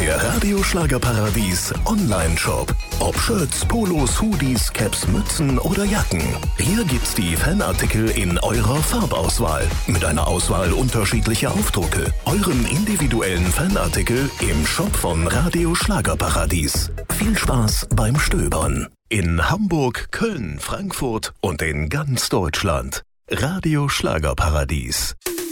Der Radio Schlagerparadies Online-Shop. Ob Shirts, Polos, Hoodies, Caps, Mützen oder Jacken. Hier gibt's die Fanartikel in eurer Farbauswahl. Mit einer Auswahl unterschiedlicher Aufdrucke. Euren individuellen Fanartikel im Shop von Radio Schlagerparadies. Viel Spaß beim Stöbern. In Hamburg, Köln, Frankfurt und in ganz Deutschland. Radio Schlagerparadies.